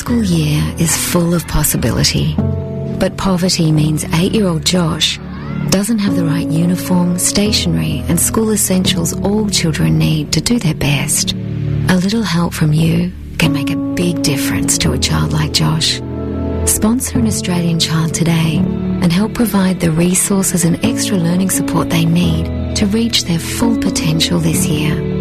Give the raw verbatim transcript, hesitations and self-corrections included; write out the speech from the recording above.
school year is full of possibility, but poverty means eight-year-old Josh doesn't have the right uniform, stationery and school essentials all children need to do their best. A little help from you can make a big difference to a child like Josh. Sponsor an Australian child today and help provide the resources and extra learning support they need to reach their full potential this year.